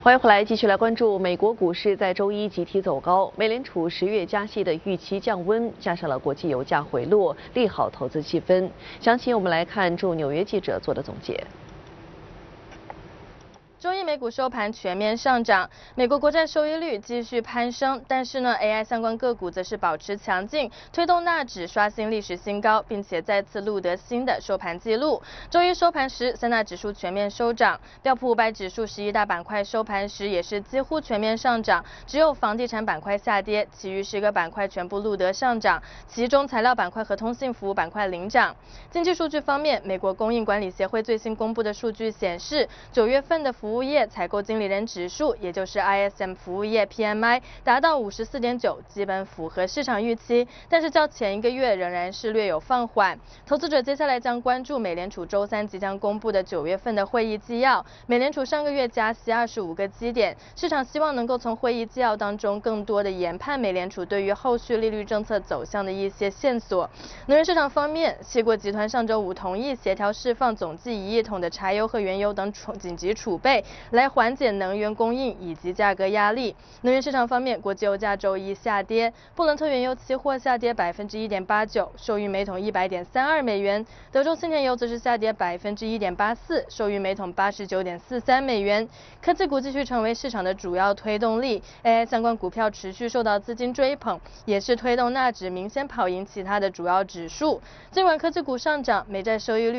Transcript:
欢迎回来，继续来关注美国股市在周一集体走高，美联储10月加息的预期降温，加上了国际油价回落，利好投资气氛。详情我们来看驻纽约记者做的总结。 周一美股收盘全面上涨，美国国债收益率继续攀升，但是呢 ，AI 相关个股则是保持强劲，推动纳指刷新历史新高，并且再次录得新的收盘纪录。周一收盘时，三大指数全面收涨，标普500指数11大板块收盘时也是几乎全面上涨，只有房地产板块下跌，其余10个板块全部录得上涨，其中材料板块和通信服务板块领涨。经济数据方面，美国供应管理协会最新公布的数据显示，9月份的服务业采购经理人指数，也就是 ISM 服务业 PMI 达到54.9，基本符合市场预期，但是较前一个月仍然是略有放缓。投资者接下来将关注美联储周三即将公布的9月份的会议纪要。美联储上个月加息25个基点，市场希望能够从会议纪要当中更多的研判美联储对于后续利率政策走向的一些线索。能源市场方面，矽国集团上周五同意协调释放总计1亿桶的柴油和原油等紧急储备，来缓解能源供应以及价格压力。能源市场方面，国际油价周一下跌，布伦特原油期货下跌1.89%，收于每桶100.32美元；德州轻田油则是下跌1.84%，收于每桶89.43美元。科技股继续成为市场的主要推动力 ，AI 相关股票持续受到资金追捧，也是推动纳指明显跑赢其他的主要指数。尽管科技股上涨，美债收益率